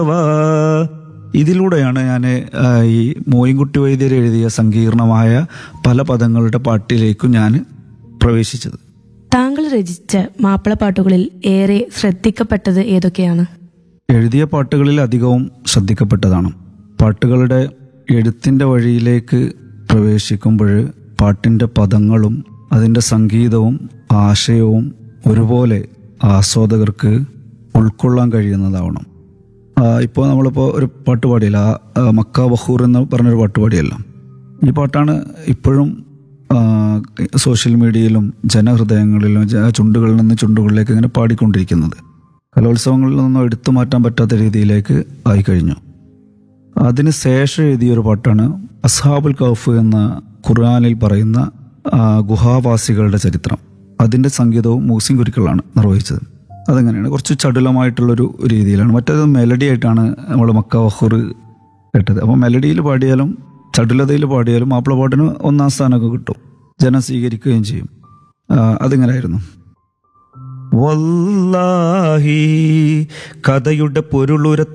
ഇതിലൂടെയാണ് ഞാൻ ഈ മോയിൻകുട്ടി വൈദ്യർ എഴുതിയ സങ്കീർണമായ പല പദങ്ങളുടെ പാട്ടിലേക്കും ഞാൻ പ്രവേശിച്ചത്. താങ്കൾ രചിച്ച മാപ്പിളപ്പാട്ടുകളിൽ ഏറെ ശ്രദ്ധിക്കപ്പെട്ടത് ഏതൊക്കെയാണ്? എഴുതിയ പാട്ടുകളിൽ അധികവും ശ്രദ്ധിക്കപ്പെട്ടതാണ്. പാട്ടുകളുടെ എഴുത്തിൻ്റെ വഴിയിലേക്ക് പ്രവേശിക്കുമ്പോൾ പാട്ടിൻ്റെ പദങ്ങളും അതിൻ്റെ സംഗീതവും ആശയവും ഒരുപോലെ ആസ്വാദകർക്ക് ഉൾക്കൊള്ളാൻ കഴിയുന്നതാവണം. ഇപ്പോൾ നമ്മളിപ്പോൾ ഒരു പാട്ട് പാടിയല്ല, മക്ക ബഹൂർ എന്ന് പറഞ്ഞൊരു പാട്ട് പാടിയല്ല. ഈ പാട്ടാണ് ഇപ്പോഴും സോഷ്യൽ മീഡിയയിലും ജനഹൃദയങ്ങളിലും ചുണ്ടുകളിൽ നിന്ന് ചുണ്ടുകളിലേക്ക് ഇങ്ങനെ പാടിക്കൊണ്ടിരിക്കുന്നത്. കലോത്സവങ്ങളിൽ നിന്നും എടുത്തു മാറ്റാൻ പറ്റാത്ത രീതിയിലേക്ക് ആയിക്കഴിഞ്ഞു. അതിന് ശേഷം എഴുതിയൊരു പാട്ടാണ് അസ്ഹാബുൽ കഹ്ഫ് എന്ന ഖുർആനിൽ പറയുന്ന ഗുഹാവാസികളുടെ ചരിത്രം. അതിൻ്റെ സംഗീതവും മൂസിൻ കുരുക്കളാണ് നിർവഹിച്ചത്. അതെങ്ങനെയാണ്, കുറച്ച് ചടുലമായിട്ടുള്ളൊരു രീതിയിലാണ്. മറ്റേത് മെലഡി ആയിട്ടാണ് നമ്മൾ മക്ക ബഹൂർ കേട്ടത്. അപ്പോൾ മെലഡിയിൽ പാടിയാലും ചടുലതയിൽ പാടിയാലും മാപ്പിളപ്പാട്ടിന് ഒന്നാം സ്ഥാനമൊക്കെ കിട്ടും, ജനം സ്വീകരിക്കുകയും ചെയ്യും. അതിങ്ങനെയായിരുന്നു. വല്ലാഹി കഥയുടെ പൊരുളുര